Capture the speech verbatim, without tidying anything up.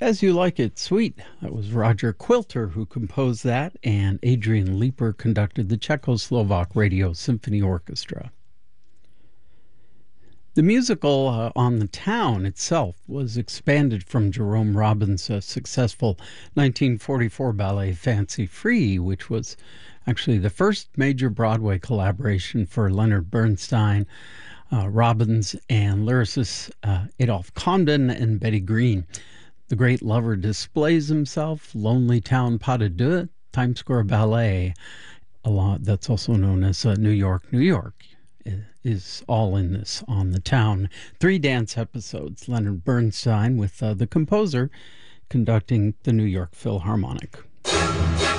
As You Like It, Sweet. That was Roger Quilter who composed that, and Adrian Leeper conducted the Czechoslovak Radio Symphony Orchestra. The musical uh, On the Town itself was expanded from Jerome Robbins' uh, successful nineteen forty-four ballet Fancy Free, which was actually the first major Broadway collaboration for Leonard Bernstein, uh, Robbins, and lyricists uh, Adolphe Condon and Betty Green. The great lover displays himself, Lonely Town Pas de Deux, Times Square Ballet, a lot that's also known as uh, New York, New York, is all in this On the Town. Three dance episodes, Leonard Bernstein with uh, the composer conducting the New York Philharmonic.